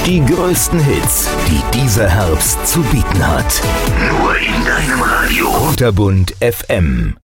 Die größten Hits, die dieser Herbst zu bieten hat. Nur in deinem Radio. Kunterbunt FM.